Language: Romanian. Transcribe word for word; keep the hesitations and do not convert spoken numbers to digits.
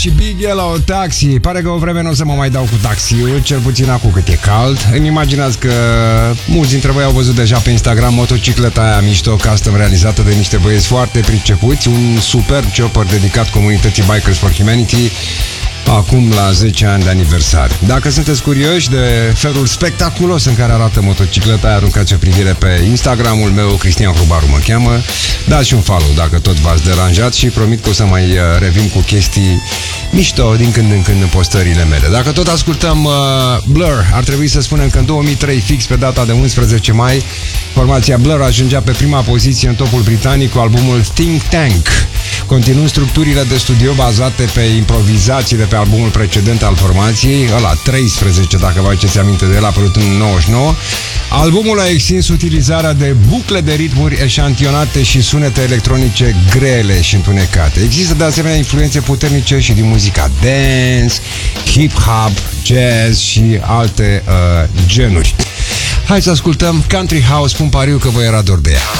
Și Big Yellow Taxi. Pare că o vreme nu o să mă mai dau cu taxiul, cel puțin acum cât e cald. Îmi imaginați că mulți dintre voi au văzut deja pe Instagram motocicleta aia mișto, custom realizată de niște băieți foarte pricepuți. Un super chopper dedicat comunității Bikers for Humanity, acum la zece ani de aniversare. Dacă sunteți curioși de felul spectaculos în care arată motocicleta aia, aruncați o privire pe Instagramul meu, Cristian Hrubaru mă cheamă. Dați și un follow dacă tot v-ați deranjat și promit că o să mai revin cu chestii mișto din când în când în postările mele. Dacă tot ascultăm uh, Blur, ar trebui să spunem că în două mii trei, fix pe data de unsprezece mai, formația Blur ajungea pe prima poziție în topul britanic cu albumul Think Tank, continuând structurile de studio bazate pe improvizațiile pe albumul precedent al formației, ăla treisprezece, dacă vă aduceți aminte de el, a apărut în nouăzeci și nouă. Albumul a extins utilizarea de bucle de ritmuri eșantionate și sunete electronice grele și întunecate. Există de asemenea influențe puternice și din muzica dance, hip-hop, jazz și alte uh, genuri. Hai să ascultăm Country House, pun pariu că vă era dor de ea.